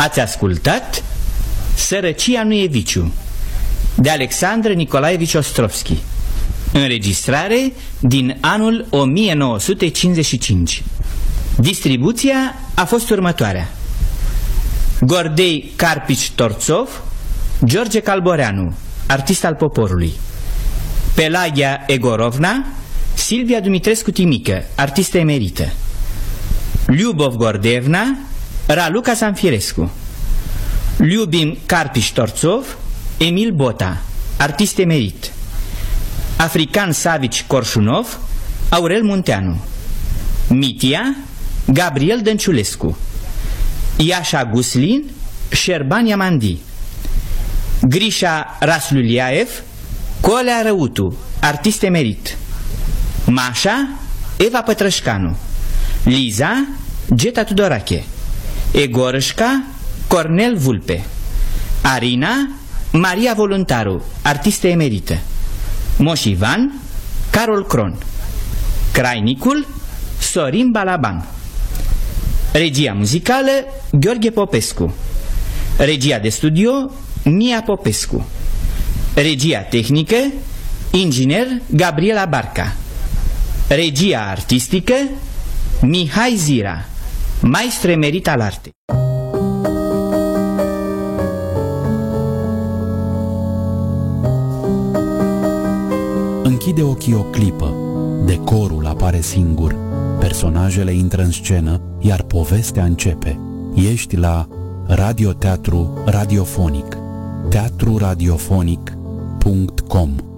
Ați ascultat Sărăcia nu e viciu, de Alexandru Nicolaevici Ostrovski, înregistrare din anul 1955. Distribuția a fost următoarea: Gordei Carpici-Torțov, George Calboreanu, artist al poporului; Pelagia Egorovna, Silvia Dumitrescu-Timică, artistă emerită; Lyubov Gordeevna, Raluca Sanfirescu; Lyubim Carpici-Torțov, Emil Bota, artist emerit; African Savici Corșunov, Aurel Munteanu; Mitia, Gabriel Dănciulescu; Iașa Guslin, Șerban Iamandi; Grisha Rasluliaev, Colea Răutu, artist emerit; Mașa, Eva Pătrășcanu; Liza, Geta Tudorache; Egorășca, Cornel Vulpe; Arina, Maria Voluntaru, artistă emerită; Moș Ivan, Carol Cron; Crainicul, Sorin Balaban. Regia muzicală, Gheorghe Popescu. Regia de studio, Mia Popescu. Regia tehnică, inginer Gabriela Barca. Regia artistică, Mihai Zira, maestru emerit al artei. Închide ochii o clipă, decorul apare singur, personajele intră în scenă, iar povestea începe. Ești la radioteatru radiofonic, teatruradiofonic.com.